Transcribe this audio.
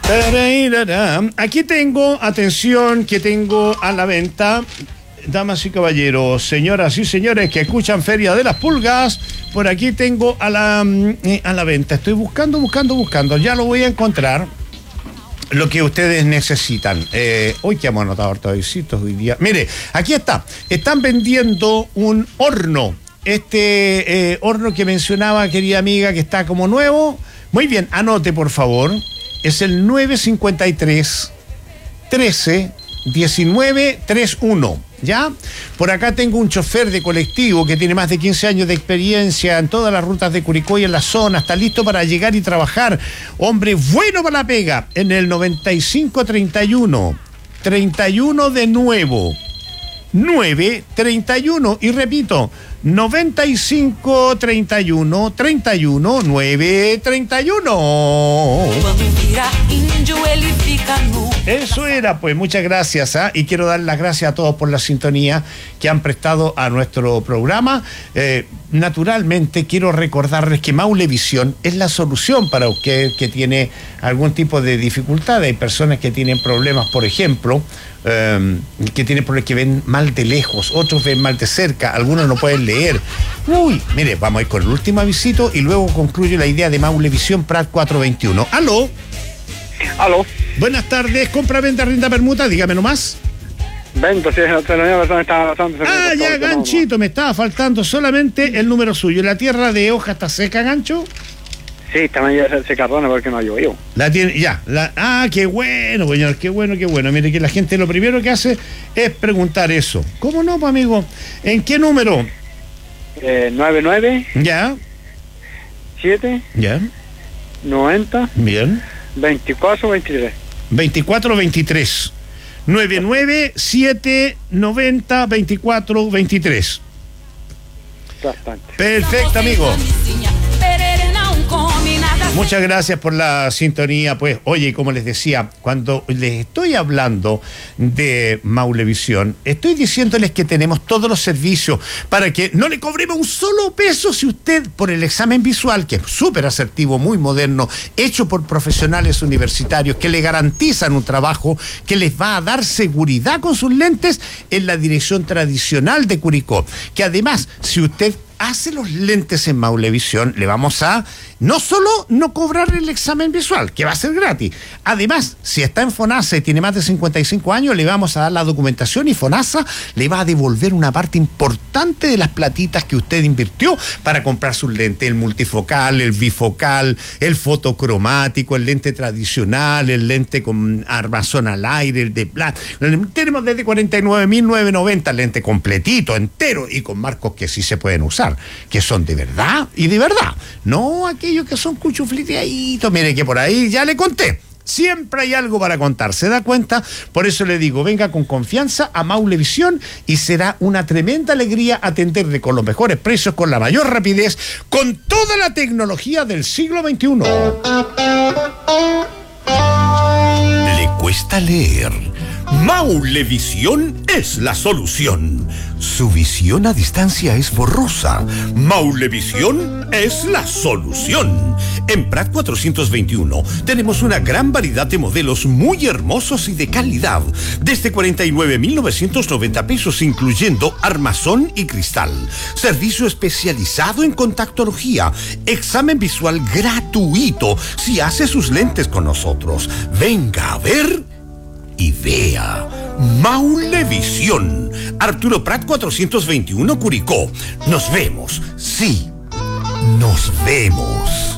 Aquí tengo, atención, que tengo a la venta, damas y caballeros, señoras y señores que escuchan Feria de las Pulgas, por aquí tengo a la venta. Estoy buscando, ya lo voy a encontrar. Lo que ustedes necesitan. Hoy que hemos anotado hartavisitos hoy día. Mire, aquí está. Están vendiendo un horno. Horno que mencionaba, querida amiga, que está como nuevo. Muy bien, anote por favor. Es el 953 13 19 31. ¿Ya? Por acá tengo un chofer de colectivo que tiene más de 15 años de experiencia en todas las rutas de Curicó y en la zona. Está listo para llegar y trabajar. Hombre bueno para la pega. En el 9531. 31 de nuevo. 931. Y repito, 9531 31 931. Eso era, pues, muchas gracias, y quiero dar las gracias a todos por la sintonía que han prestado a nuestro programa. Naturalmente quiero recordarles que Maulevisión es la solución para usted que tiene algún tipo de dificultad. Hay personas que tienen problemas, por ejemplo, que ven mal de lejos, otros ven mal de cerca, algunos no pueden leer. Uy, mire, vamos a ir con el último avisito y luego concluyo la idea de Maulevisión Prat 421. ¿Aló? Aló. Buenas tardes, compra, venta, renta, permuta, dígame nomás. Vento, sí, la persona estaba pasando. Ah, ya, Ganchito, me estaba faltando solamente el número suyo. ¿La tierra de hoja está seca, Gancho? Sí, está medio secardona porque no llovió. La tiene, ya. Qué bueno, señor, qué bueno. Mire que la gente lo primero que hace es preguntar eso. ¿Cómo no, pues, amigo? ¿En qué número? 99. Ya. 7. Ya. 90. Bien. 24, 23. 24, 23. 99 7 90 24 23. Bastante. Perfecto, amigo. Muchas gracias por la sintonía. Pues, oye, como les decía, cuando les estoy hablando de Maulevisión, estoy diciéndoles que tenemos todos los servicios para que no le cobremos un solo peso si usted, por el examen visual, que es súper asertivo, muy moderno, hecho por profesionales universitarios que le garantizan un trabajo que les va a dar seguridad con sus lentes en la dirección tradicional de Curicó. Que además, si usted hace los lentes en Maulevisión, le vamos a no solo no cobrar el examen visual, que va a ser gratis. Además, si está en FONASA y tiene más de 55 años, le vamos a dar la documentación y FONASA le va a devolver una parte importante de las platitas que usted invirtió para comprar sus lentes, el multifocal, el bifocal, el fotocromático, el lente tradicional, el lente con armazón al aire, el de plata. Tenemos desde 49.990 el lente completito, entero y con marcos que sí se pueden usar, que son de verdad y de verdad, no aquellos que son cuchufliteaditos. Mire que por ahí ya le conté. Siempre hay algo para contar, ¿se da cuenta? Por eso le digo, venga con confianza a Maulevisión y será una tremenda alegría atenderle con los mejores precios, con la mayor rapidez, con toda la tecnología del siglo XXI. ¿Le cuesta leer? Maulevisión es la solución. Su visión a distancia es borrosa. Maulevisión es la solución. En Prat 421 tenemos una gran variedad de modelos muy hermosos y de calidad. Desde 49.990 pesos, incluyendo armazón y cristal. Servicio especializado en contactología. Examen visual gratuito si hace sus lentes con nosotros. Venga a ver y vea. Maulevisión. Arturo Prat 421, Curicó. Nos vemos. Sí, nos vemos.